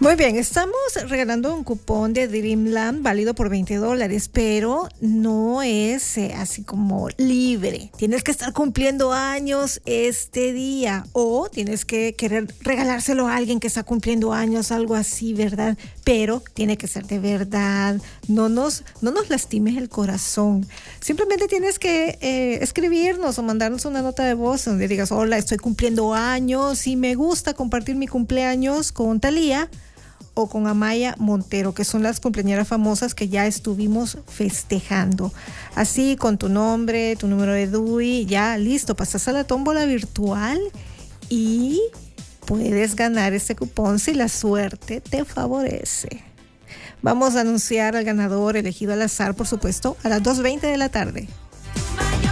Muy bien, estamos regalando un cupón de Dreamland válido por $20, pero no es así como libre. Tienes que estar cumpliendo años este día o tienes que querer regalárselo a alguien que está cumpliendo años, algo así, ¿verdad? Pero tiene que ser de verdad. No nos lastimes el corazón. Simplemente tienes que escribirnos o mandarnos una nota de voz donde digas: hola, estoy cumpliendo años y me gusta compartir mi cumpleaños con Talía o con Amaya Montero, que son las cumpleañeras famosas que ya estuvimos festejando. Así, con tu nombre, tu número de DUI, ya listo, pasas a la tómbola virtual y puedes ganar este cupón si la suerte te favorece. Vamos a anunciar al ganador elegido al azar, por supuesto, a las 2:20 de la tarde.